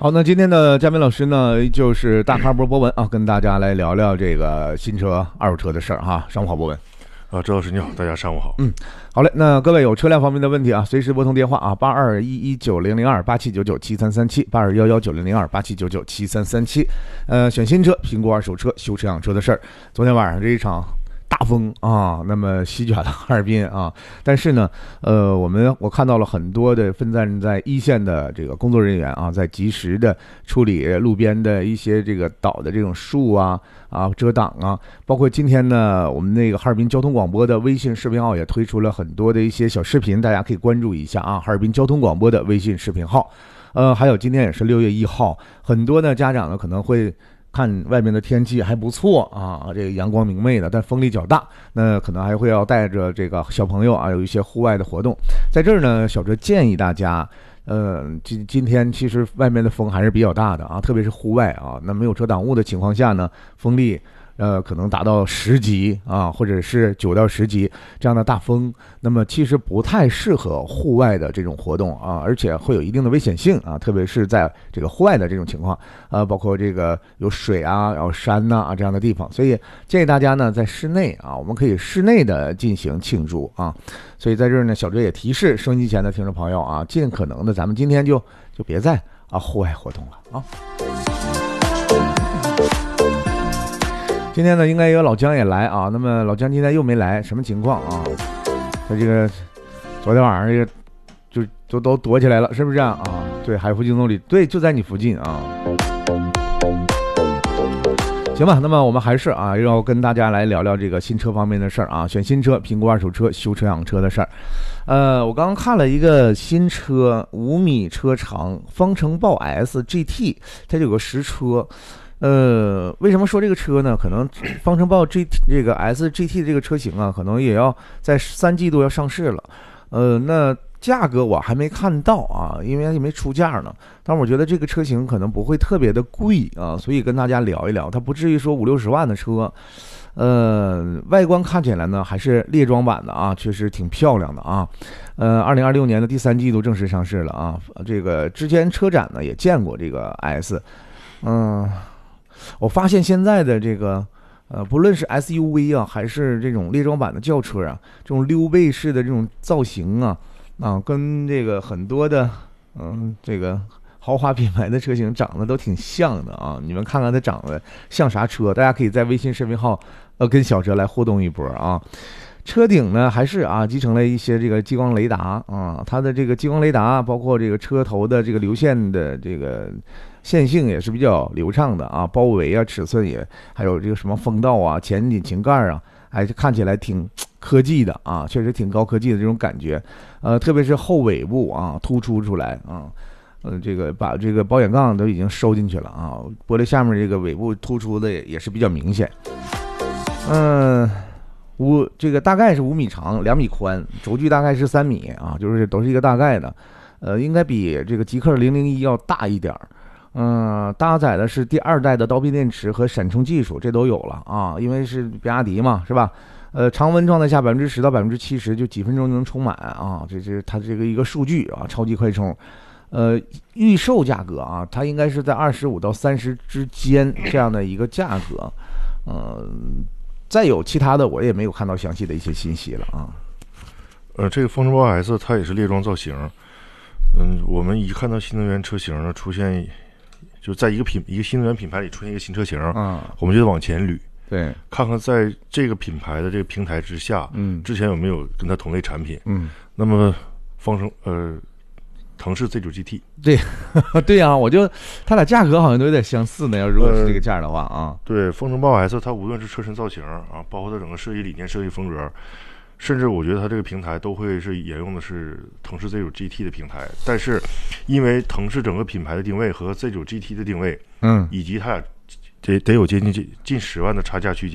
好，那今天的嘉宾老师呢，就是大咖波文啊，跟大家来聊聊这个新车、二手车的事儿哈。上午好，波文。 周老师你好，大家上午好。 好嘞，那各位有车辆方面的问题啊，随时拨通电话啊，8211900287997337，8211900287997337。选新车、评估二手车、修车养车的事儿。昨天晚上这一场大风啊，那么席卷了哈尔滨啊，但是呢，我看到了很多的分散在一线的这个工作人员啊，在及时的处理路边的一些这个倒的这种树啊遮挡啊，包括今天呢，我们那个哈尔滨交通广播的微信视频号也推出了很多的一些小视频，大家可以关注一下啊，哈尔滨交通广播的微信视频号。还有今天也是6月1号，很多的家长呢可能会看外面的天气还不错啊，这个阳光明媚的，但风力较大，那可能还会要带着这个小朋友啊，有一些户外的活动。在这儿呢，小哲建议大家，今天其实外面的风还是比较大的啊，特别是户外啊，那没有遮挡物的情况下呢，风力可能达到10级啊，或者是9到10级这样的大风，那么其实不太适合户外的这种活动啊，而且会有一定的危险性啊，特别是在这个户外的这种情况包括这个有水啊、有山呐这样的地方，所以建议大家呢在室内啊，我们可以室内的进行庆祝啊，所以在这儿呢，小哲也提示收音机前的听众朋友啊，尽可能的咱们今天就别在户外活动了啊。今天呢，应该有老姜也来啊。那么老姜今天又没来，什么情况啊？他这个昨天晚上这个就都躲起来了，是不是啊？对，海富京东里，对，就在你附近啊。行吧，那么我们还是要跟大家来聊聊这个新车方面的事儿啊，选新车、评估二手车、修车养车的事儿。我刚刚看了一个新车，5米车长方程豹 S GT， 它有个实车。为什么说这个车呢？可能方程豹这个 SGT 这个车型啊，可能也要在3季度要上市了。那价格我还没看到啊，因为也没出价呢。但是我觉得这个车型可能不会特别的贵啊，所以跟大家聊一聊，它不至于说5-60万的车。外观看起来呢还是列装版的啊，确实挺漂亮的啊。2026年的第3季度正式上市了啊。这个之前车展呢也见过这个 S，我发现现在的这个不论是 SUV 啊，还是这种列装版的轿车啊，这种溜背式的这种造型啊，跟这个很多的这个豪华品牌的车型长得都挺像的啊。你们看看它长得像啥车？大家可以在微信视频号跟小哲来互动一波啊。车顶呢还是集成了一些这个激光雷达啊，它的这个激光雷达包括这个车头的这个流线的这个线性也是比较流畅的啊，包围啊尺寸也还有这个什么风道啊、前引擎盖啊，还是看起来挺科技的啊，确实挺高科技的这种感觉。特别是后尾部突出来啊，这个把这个保险杠都已经收进去了啊，玻璃下面这个尾部突出的也是比较明显。这个大概是5米长，2米宽，轴距大概是3米啊，就是都是一个大概的。应该比这个极氪001要大一点。搭载的是第2代的刀片电池和闪充技术，这都有了啊，因为是比亚迪嘛，是吧？常温状态下10%到70%就几分钟就能充满啊，这是它这个一个数据啊，超级快充。预售价格啊，它应该是在25到30之间这样的一个价格。再有其他的我也没有看到详细的一些信息了啊。 这个方程豹 S 它也是列装造型。我们一看到新能源车型呢出现，就在一个新能源品牌里出现一个新车型，我们就得往前捋， 对， 看看在这个品牌的这个平台之下，之前有没有跟它同类产品。那么腾势 Z9 GT， 对对啊，它俩价格好像都有点相似呢。要如果是这个价的话啊， 对，方程豹 S 它无论是车身造型啊，包括它整个设计理念、设计风格，甚至我觉得它这个平台都会是沿用的是腾势 Z9 GT 的平台。但是因为腾势整个品牌的定位和 Z9 GT 的定位，以及它俩得有近10万的差价区